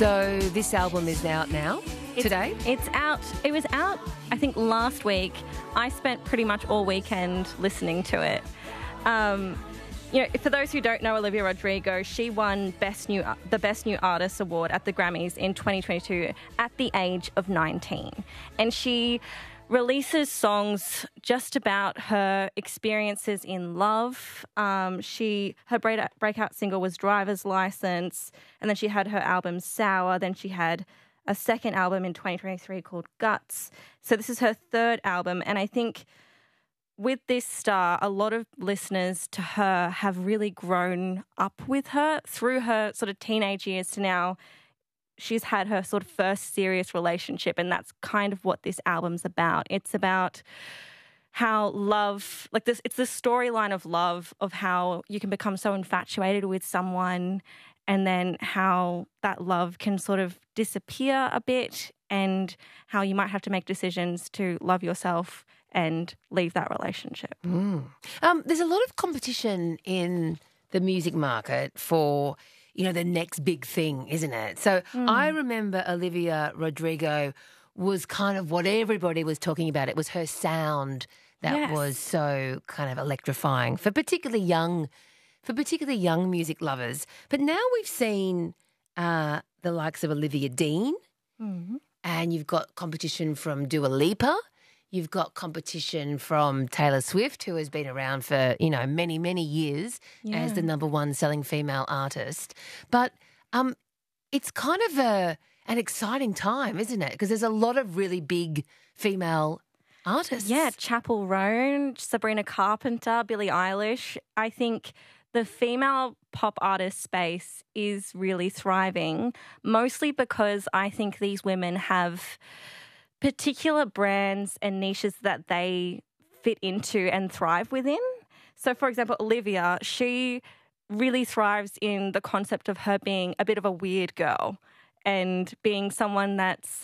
So this album is out now, today? It's out. It was out, I think, last week. I spent pretty much all weekend listening to it. For those who don't know Olivia Rodrigo, she won the Best New Artist Award at the Grammys in 2022 at the age of 19. And she releases songs just about her experiences in love. Her breakout single was Driver's License, and then she had her album Sour. Then she had a second album in 2023 called Guts. So this is her third album, and I think with this star, a lot of listeners to her have really grown up with her through her sort of teenage years to now. She's had her sort of first serious relationship, and that's kind of what this album's about. It's about how love, like this, it's the storyline of love, of how you can become so infatuated with someone and then how that love can sort of disappear a bit and how you might have to make decisions to love yourself and leave that relationship. There's a lot of competition in the music market for, the next big thing, isn't it? So I remember Olivia Rodrigo was kind of what everybody was talking about. It was her sound that was so kind of electrifying for particularly young music lovers. But now we've seen the likes of Olivia Dean, and you've got competition from Dua Lipa. You've got competition from Taylor Swift, who has been around for, many, many years as the number one selling female artist. But it's kind of an exciting time, isn't it? Because there's a lot of really big female artists. Yeah, Chappell Roan, Sabrina Carpenter, Billie Eilish. I think the female pop artist space is really thriving, mostly because I think these women have particular brands and niches that they fit into and thrive within. So, for example, Olivia, she really thrives in the concept of her being a bit of a weird girl and being someone that's,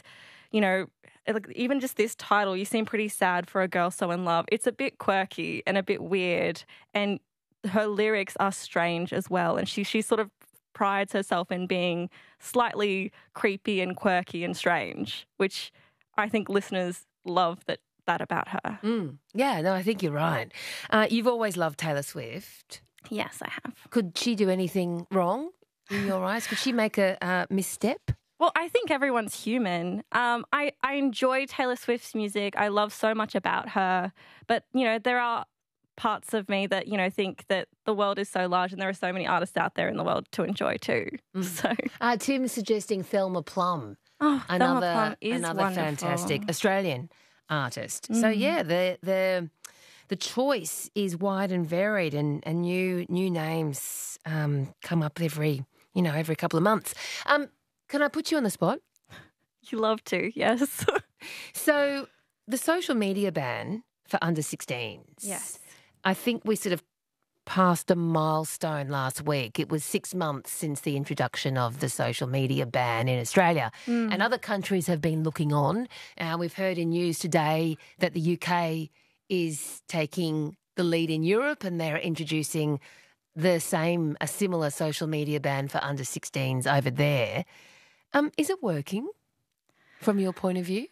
even just this title, You Seem Pretty Sad for a Girl So in Love. It's a bit quirky and a bit weird, and her lyrics are strange as well. And she sort of prides herself in being slightly creepy and quirky and strange, which I think listeners love that about her. Yeah, no, I think you're right. You've always loved Taylor Swift. Yes, I have. Could she do anything wrong in your eyes? Could she make a misstep? Well, I think everyone's human. I enjoy Taylor Swift's music. I love so much about her. But, there are parts of me that, think that the world is so large and there are so many artists out there in the world to enjoy too. So Tim's suggesting Thelma Plum. Oh, Thelma Plum is another wonderful. Fantastic Australian artist. So yeah, the choice is wide and varied, and new names come up every couple of months. Can I put you on the spot? You love to, yes. So the social media ban for under 16s. Yes. I think we sort of passed a milestone last week. It was 6 months since the introduction of the social media ban in Australia. And other countries have been looking on. We've heard in news today that the UK is taking the lead in Europe, and they're introducing a similar social media ban for under 16s over there. Is it working from your point of view?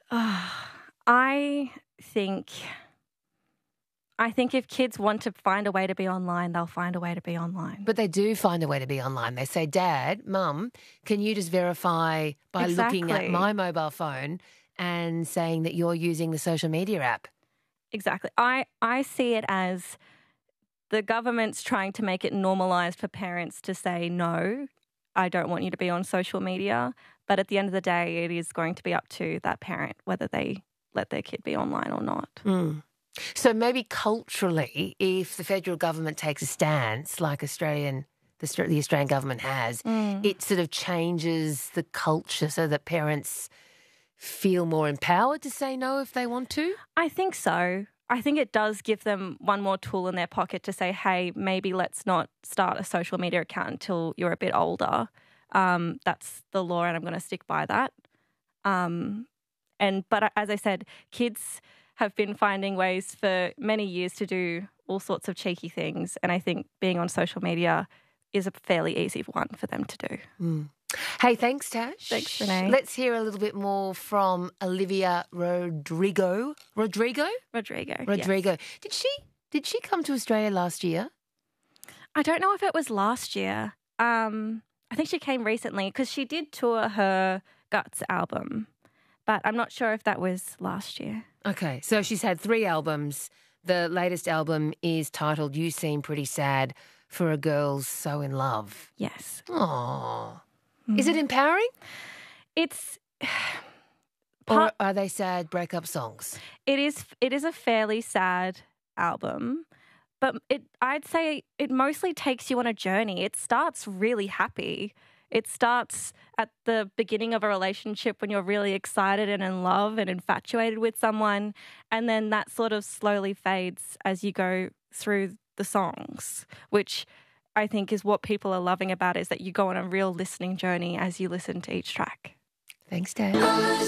I think if kids want to find a way to be online, they'll find a way to be online. But they do find a way to be online. They say, Dad, Mum, can you just verify by looking at my mobile phone and saying that you're using the social media app? Exactly. I see it as the government's trying to make it normalised for parents to say, no, I don't want you to be on social media. But at the end of the day, it is going to be up to that parent whether they let their kid be online or not. So maybe culturally, if the federal government takes a stance like the Australian government has, it sort of changes the culture so that parents feel more empowered to say no if they want to? I think so. I think it does give them one more tool in their pocket to say, hey, maybe let's not start a social media account until you're a bit older. That's the law and I'm going to stick by that. But as I said, kids have been finding ways for many years to do all sorts of cheeky things. And I think being on social media is a fairly easy one for them to do. Hey, thanks, Tash. Thanks, Renee. Let's hear a little bit more from Olivia Rodrigo. Rodrigo? Rodrigo. Rodrigo. Yes. Did she come to Australia last year? I don't know if it was last year. I think she came recently because she did tour her Guts album, but I'm not sure if that was last year. Okay, so she's had 3 albums. The latest album is titled You Seem Pretty Sad for a Girl So in Love. Yes. Aww. Is it empowering? It's... Or are they sad breakup songs? It is a fairly sad album, but I'd say it mostly takes you on a journey. It starts really happy. It starts at the beginning of a relationship when you're really excited and in love and infatuated with someone, and then that sort of slowly fades as you go through the songs, which I think is what people are loving about it, is that you go on a real listening journey as you listen to each track. Thanks, Dan.